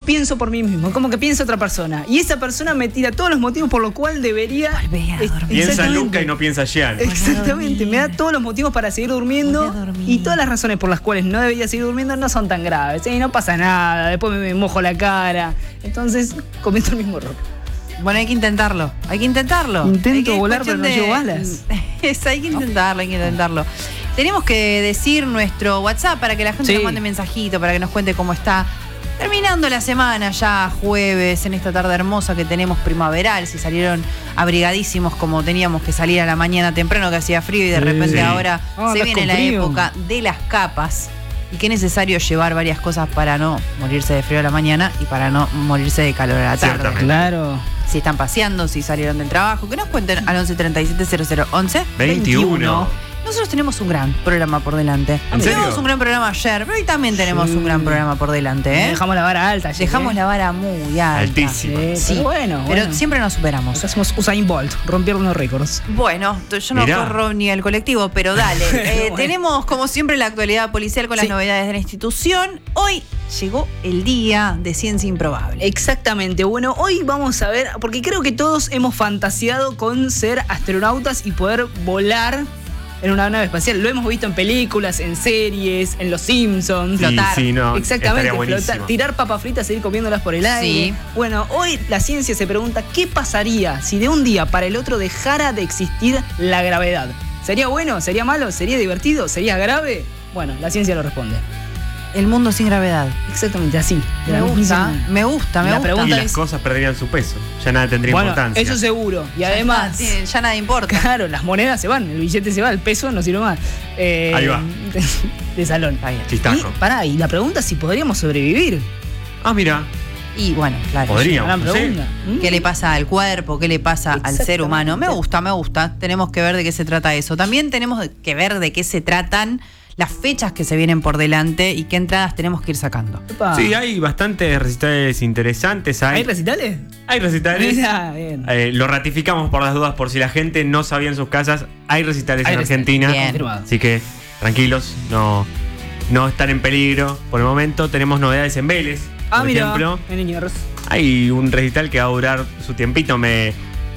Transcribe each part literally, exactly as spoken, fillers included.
pienso por mí mismo, como que piensa otra persona. Y esa persona me tira todos los motivos por los cuales debería... Piensa Luca y no piensa Gian. Exactamente, me da todos los motivos para seguir durmiendo. Y todas las razones por las cuales no debería seguir durmiendo no son tan graves. Y no pasa nada, después me, me mojo la cara. Entonces, cometo el mismo error. Bueno, hay que intentarlo, hay que intentarlo. Intento hay que, volar, pero no de, llevo balas. Es, hay que intentarlo, hay que intentarlo. Tenemos que decir nuestro WhatsApp para que la gente sí. nos mande mensajito, para que nos cuente cómo está. Terminando la semana ya, jueves, en esta tarde hermosa que tenemos primaveral, si salieron abrigadísimos como teníamos que salir a la mañana temprano que hacía frío y de repente sí. ahora ah, se viene la frío. época de las capas. Y que es necesario llevar varias cosas para no morirse de frío a la mañana y para no morirse de calor a la tarde. Claro. Si están paseando, si salieron del trabajo, que nos cuenten al once treinta y siete cero cero once veintiuno. Nosotros tenemos un gran programa por delante. ¿En serio? Tuvimos un gran programa ayer, pero hoy también tenemos sí. un gran programa por delante. ¿eh? Dejamos la vara alta. Ayer, Dejamos ¿eh? la vara muy alta. Altísima. Sí, sí. Pero bueno, Pero bueno. siempre nos superamos. Hacemos Usain Bolt, rompieron los récords. Bueno, yo no Mirá. corro ni el colectivo, pero dale. eh, bueno. Tenemos, como siempre, la actualidad policial con sí. las novedades de la institución. Hoy llegó el día de Ciencia Improbable. Exactamente. Bueno, hoy vamos a ver, porque creo que todos hemos fantaseado con ser astronautas y poder volar en una nave espacial. Lo hemos visto en películas, en series, en Los Simpsons. Sí, flotar. Sí, no, exactamente, flotar, tirar papas fritas, seguir comiéndolas por el aire. Sí. Bueno, hoy la ciencia se pregunta qué pasaría si de un día para el otro dejara de existir la gravedad. ¿Sería bueno? ¿Sería malo? ¿Sería divertido? ¿Sería grave? Bueno, la ciencia lo responde. El mundo sin gravedad. Exactamente, así. Me gusta, me gusta, me la gusta. Y las es, cosas perderían su peso. Ya nada tendría bueno, importancia. Eso seguro. Y ya además... Nada, ya nada importa. Claro, las monedas se van, el billete se va, el peso no sirve más. Eh, Ahí va. De, de salón. Chistaco. Y, pará, y la pregunta es si podríamos sobrevivir. Ah, mira. Y bueno, claro. Podríamos. Gran pregunta. ¿Sí? ¿Qué le pasa al cuerpo? ¿Qué le pasa al ser humano? Me gusta, me gusta. Tenemos que ver de qué se trata eso. También tenemos que ver de qué se tratan las fechas que se vienen por delante y qué entradas tenemos que ir sacando. Opa. Sí, hay bastantes recitales interesantes. Hay, ¿Hay recitales? Hay recitales. Mirá, bien. Eh, lo ratificamos por las dudas, por si la gente no sabía en sus casas. Hay recitales hay en recitales. Argentina. Bien. Así que tranquilos, no, no están en peligro. Por el momento tenemos novedades en Vélez. Ah, por mira, ejemplo. en Niños. Hay un recital que va a durar su tiempito. Me,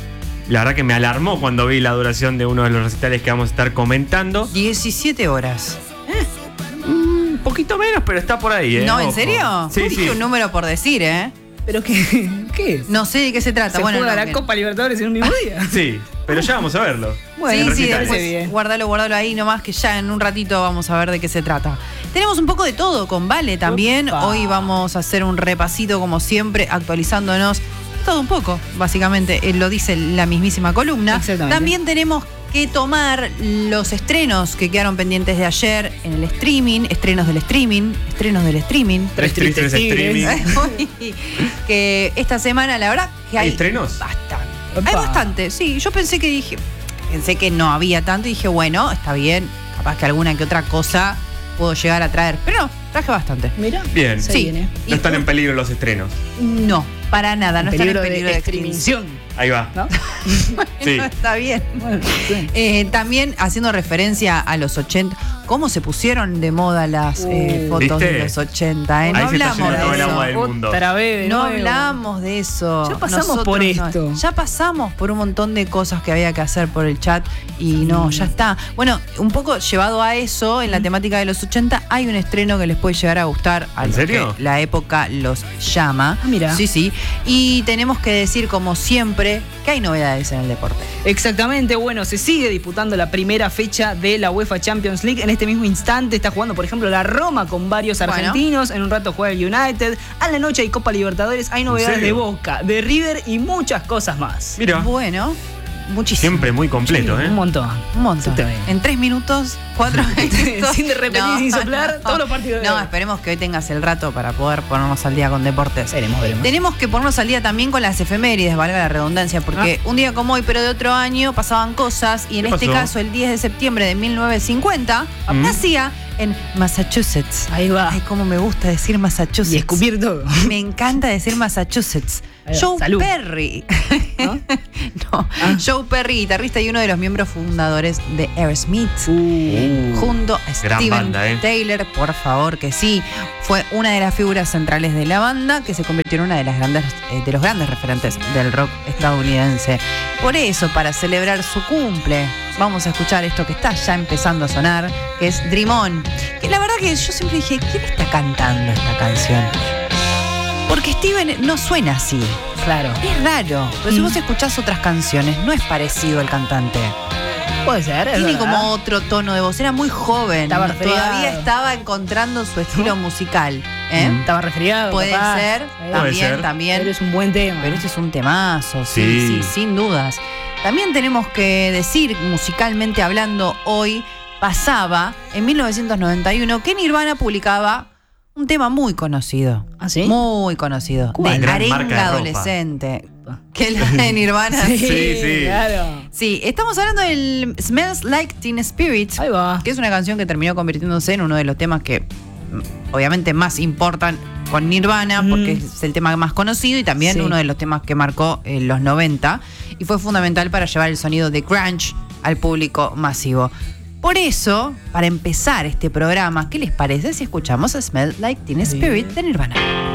la verdad que me alarmó cuando vi la duración de uno de los recitales que vamos a estar comentando. diecisiete horas. Un poquito menos, pero está por ahí, ¿eh? No, ¿en Ojo. serio? Sí, Dije sí. un número por decir, ¿eh? ¿Pero qué? ¿Qué es? No sé de qué se trata. ¿Se bueno, juega no, la bien. Copa Libertadores en un mismo día? Sí, pero ya vamos a verlo. Bueno, sí, sí, recitales. después bien. guardalo, guardalo ahí nomás que ya en un ratito vamos a ver de qué se trata. Tenemos un poco de todo con Vale también. Opa. Hoy vamos a hacer un repasito como siempre, actualizándonos todo un poco, básicamente, eh, lo dice la mismísima columna. Exactamente. También tenemos que tomar los estrenos que quedaron pendientes de ayer en el streaming, estrenos del streaming, estrenos del streaming. Tres tristes streaming. Que esta semana, la verdad, que hay, ¿Hay estrenos? bastante. Opa. Hay bastante, sí. Yo pensé que dije, pensé que no había tanto y dije, bueno, está bien, capaz que alguna que otra cosa puedo llegar a traer. Pero no, traje bastante. Mira, Bien. se Sí. viene. No están en peligro los estrenos. No, para nada, no están en Peligro peligro de, de extinción. extinción. Ahí va. ¿No? Sí. No, está bien. Bueno, sí. Eh, también haciendo referencia a los ochenta, cómo se pusieron de moda las eh, Uh, fotos ¿viste? de los ochenta. ¿eh? No Ahí se está hablamos yendo todo de el agua eso. del mundo. Otra vez de No nuevo. hablamos de eso. Ya pasamos Nosotros por no. esto. Ya pasamos por un montón de cosas que había que hacer por el chat y no, ya está. Bueno, un poco llevado a eso, en la temática de los ochenta, hay un estreno que les puede llegar a gustar. A ¿En los serio? que la época los llama. Ah, mira. Sí, sí. Y tenemos que decir, como siempre, que hay novedades en el deporte. Exactamente, bueno, se sigue disputando la primera fecha de la UEFA Champions League. En este mismo instante está jugando, por ejemplo, la Roma con varios Bueno. argentinos. En un rato juega el United. A la noche hay Copa Libertadores. Hay novedades de serio? Boca, de River y muchas cosas más. Mira, Bueno, muchísimo. siempre muy completo, Sí, ¿eh? Un montón. Un montón. Exactamente. En tres minutos, cuatro minutos. Sin de repetir, sin soplar, todos los partidos de No, hoy. esperemos que hoy tengas el rato para poder ponernos al día con deportes. Veremos, veremos. Tenemos que ponernos al día también con las efemérides, valga la redundancia, porque un día como hoy, pero de otro año, pasaban cosas, y en ¿Qué este pasó? caso, el diez de septiembre de mil novecientos cincuenta, Mm. nacía en Massachusetts. Ahí va. Ay, cómo me gusta decir Massachusetts. Y escupir todo. Me encanta decir Massachusetts. Ahí va, Joe salud. Perry. ¿No? No, Ah. Joe Perry, guitarrista y uno de los miembros fundadores de Aerosmith. Uh. Junto a Gran Steven banda, ¿eh? Taylor, por favor que sí, fue una de las figuras centrales de la banda que se convirtió en una de las grandes eh, de los grandes referentes del rock estadounidense. Por eso, para celebrar su cumple, vamos a escuchar esto que está ya empezando a sonar, que es Dream On. Que la verdad que yo siempre dije, ¿quién está cantando esta canción? Porque Steven no suena así. Claro. Es raro, pero si Mm. vos escuchás otras canciones, no es parecido al cantante. Puede ser, es Tiene verdad. como otro tono de voz, era muy joven. Estaba resfriado. Todavía estaba encontrando su estilo musical. ¿eh? Mm. Estaba resfriado. Puede capaz. ser, Eh, Puede también, ser. también. Pero es un buen tema. Pero este es un temazo, sí, sí, Sí. sin dudas. También tenemos que decir, musicalmente hablando, hoy pasaba, en mil novecientos noventa y uno, que Nirvana publicaba un tema muy conocido. ¿Ah, sí? Muy conocido. ¿Cuál? De Gran marca de arenga ropa. adolescente. Que la de Nirvana. Sí, Sí, sí. claro. Sí, estamos hablando del Smells Like Teen Spirit, Ahí va. que es una canción que terminó convirtiéndose en uno de los temas que mm, obviamente más importan con Nirvana, Mm. porque es el tema más conocido y también Sí. uno de los temas que marcó en los noventa y fue fundamental para llevar el sonido de grunge al público masivo. Por eso, para empezar este programa, ¿qué les parece si escuchamos a Smells Like Teen Spirit de Nirvana?